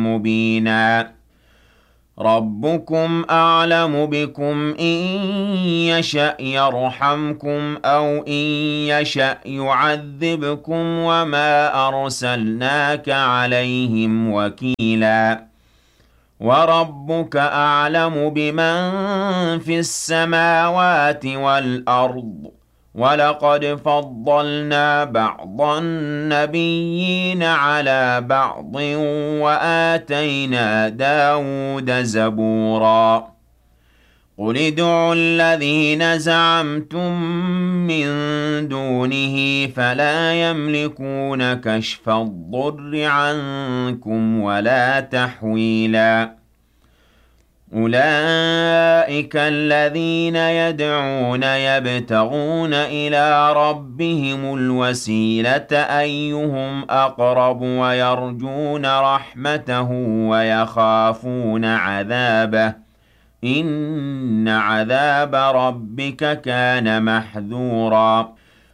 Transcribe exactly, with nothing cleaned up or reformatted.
مُبِينًا رَبُّكُمْ أَعْلَمُ بِكُمْ إِن يَشَأْ يَرْحَمْكُمْ أَوْ إِن يَشَأْ يُعَذِّبْكُمْ وَمَا أَرْسَلْنَاكَ عَلَيْهِمْ وَكِيلًا وَرَبُّكَ أَعْلَمُ بِمَن فِي السَّمَاوَاتِ وَالْأَرْضِ وَلَقَدْ فَضَّلْنَا بَعْضَ النَّبِيِّينَ عَلَىٰ بَعْضٍ وَآتَيْنَا دَاوُودَ زَبُورًا قُلِ ادْعُوا الَّذِينَ زَعَمْتُم مِّن دُونِهِ فَلَا يَمْلِكُونَ كَشْفَ الضُّرِّ عَنكُمْ وَلَا تَحْوِيلًا أُولَٰئِكَ الَّذِينَ يَدْعُونَ يَبْتَغُونَ إِلَىٰ رَبِّهِمُ الْوَسِيلَةَ أَيُّهُمْ أَقْرَبُ وَيَرْجُونَ رَحْمَتَهُ وَيَخَافُونَ عَذَابَهُ إِنَّ عَذَابَ رَبِّكَ كَانَ مَحْذُورًا